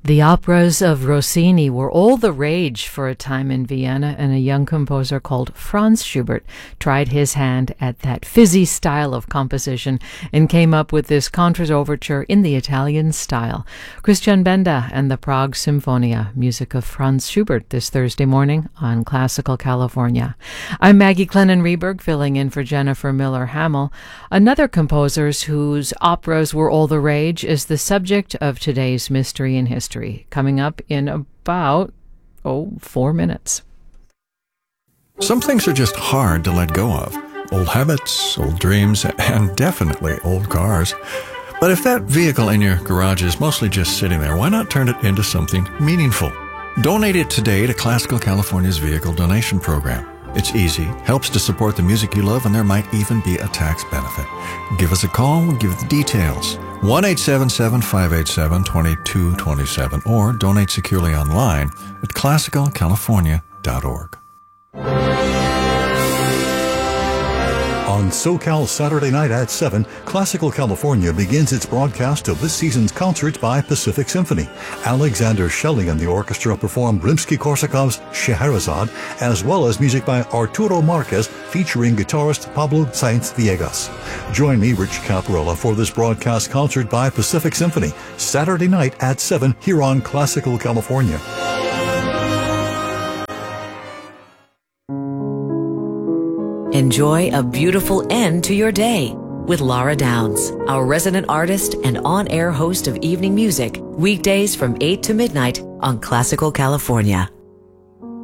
The operas of Rossini were all the rage for a time in Vienna, and a young composer called Franz Schubert tried his hand at that fizzy style of composition and came up with this contralto overture in the Italian style. Christian Benda and the Prague Symphonia, music of Franz Schubert, this Thursday morning on Classical California. I'm Maggie Clennon-Reberg, filling in for Jennifer Miller-Hamill. Another composer whose operas were all the rage is the subject of today's Mystery in History, coming up in about 4 minutes. Some things are just hard to let go of. Old habits, old dreams, and definitely old cars. But if that vehicle in your garage is mostly just sitting there, why not turn it into something meaningful? Donate it today to Classical California's Vehicle Donation Program. It's easy, helps to support the music you love, and there might even be a tax benefit. Give us a call, we'll give you the details. 1-877-587-2227 or donate securely online at classicalcalifornia.org. On SoCal Saturday night at 7, Classical California begins its broadcast of this season's concert by Pacific Symphony. Alexander Shelley and the orchestra perform Rimsky-Korsakov's Scheherazade, as well as music by Arturo Marquez featuring guitarist Pablo Sainz-Villegas. Join me, Rich Caparella, for this broadcast concert by Pacific Symphony, Saturday night at 7 here on Classical California. Enjoy a beautiful end to your day with Laura Downs, our resident artist and on-air host of evening music, weekdays from 8 to midnight on Classical California.